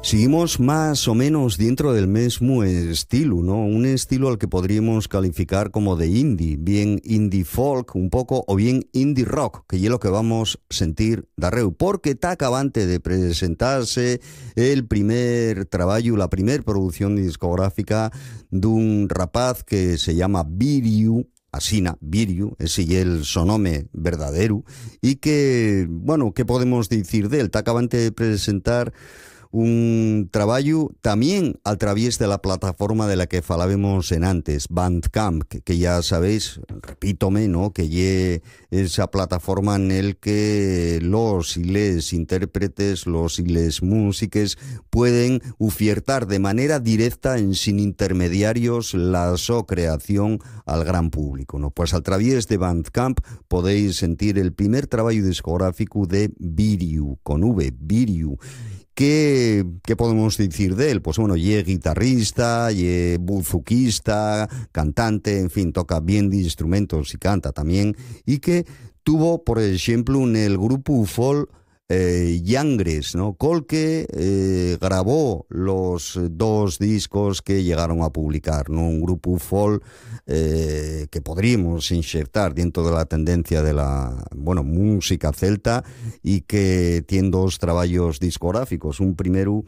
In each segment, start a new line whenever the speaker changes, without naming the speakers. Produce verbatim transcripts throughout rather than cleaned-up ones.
Seguimos más o menos dentro del mismo estilo, ¿no? Un estilo al que podríamos calificar como de indie, bien indie folk un poco, o bien indie rock, que es lo que vamos a sentir darreu, porque está acabante de presentarse el primer trabajo, la primer producción discográfica de un rapaz que se llama Biriu, Asina, Biriu, ese es el sonome verdadero, y que, bueno, ¿qué podemos decir de él? Está acabante de presentar un trabajo también a través de la plataforma de la que falábamos en antes, Bandcamp, que, que ya sabéis, repítome, ¿no? Que ye esa plataforma en el que los y les intérpretes, los y les músiques pueden ofertar de manera directa, en sin intermediarios, la su creación al gran público, ¿no? Pues a través de Bandcamp podéis sentir el primer trabajo discográfico de Biriu, con V, Biriu. ¿Qué, ¿Qué podemos decir de él? Pues bueno, ye guitarrista, ye buzuquista, cantante, en fin, toca bien de instrumentos y canta también, y que tuvo, por ejemplo, en el grupo folk eh, Yangres, ¿no? Col que eh, grabó los dos discos que llegaron a publicar, ¿no? Un grupo folk eh, que podríamos insertar dentro de la tendencia de la, bueno, música celta, y que tiene dos trabajos discográficos. Un primero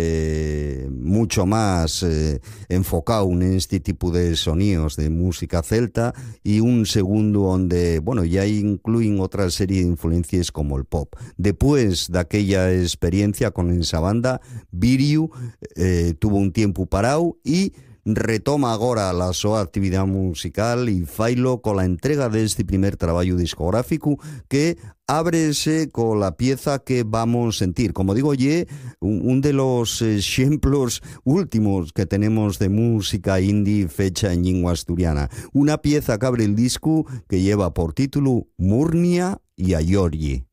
eh, mucho más eh, enfocado en este tipo de sonidos de música celta, y un segundo donde, bueno, ya incluyen otra serie de influencias como el pop. Después de aquella experiencia con esa banda, Biriu eh, tuvo un tiempo parado y retoma ahora la su actividad musical, y failo con la entrega de este primer trabajo discográfico, que ábrese con la pieza que vamos a sentir. Como digo, ye un de los ejemplos últimos que tenemos de música indie fecha en lengua asturiana. Una pieza que abre el disco que lleva por título Murnia y Ayorgi.